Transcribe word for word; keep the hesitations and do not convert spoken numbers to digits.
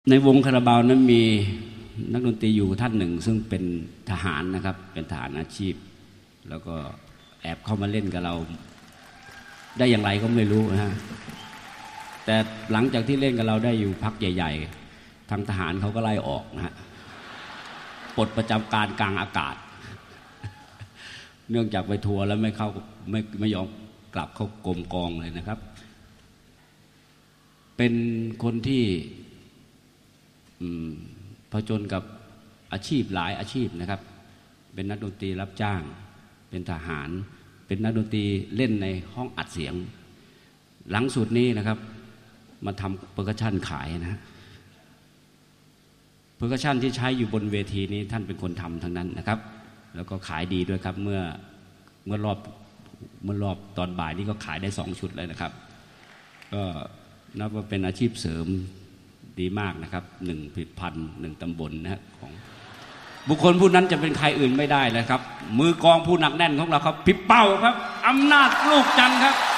ในวงคาราบาวนั้นมีนักดนตรีอยู่ท่านหนึ่งซึ่งเป็นทหารนะครับเป็นทหารอาชีพแล้วก็แอบเข้ามาเล่นกับเราได้อย่างไรก็ไม่รู้นะฮะแต่หลังจากที่เล่นกับเราได้อยู่พักใหญ่ๆทางทหารเขาก็ไล่ออกนะฮะปลดประจำการกลางอากาศเนื่องจากไปทัวร์แล้วไม่เข้าไม่ไม่ยอมกลับเข้ากรมกองเลยนะครับเป็นคนที่ผจญกับอาชีพหลายอาชีพนะครับเป็นนักดนตรีรับจ้างเป็นทหารเป็นนักดนตรีเล่นในห้องอัดเสียงหลังสุดนี้นะครับมาทำเปอร์คัชชั่นขายนะเปอร์คัชชั่นที่ใช้อยู่บนเวทีนี้ท่านเป็นคนทำทั้งนั้นนะครับแล้วก็ขายดีด้วยครับเมื่อเมื่อรอบเมื่อรอบตอนบ่ายนี้ก็ขายได้สองชุดเลยนะครับก็นับว่าเป็นอาชีพเสริมดีมากนะครับหนึ่งผลิตภัณฑ์หนึ่งตำบลนะของบุคคลผู้นั้นจะเป็นใครอื่นไม่ได้เลยครับมือกองผู้หนักแน่นของเราครับพี่เป้าครับอำนาจลูกจันทร์ครับ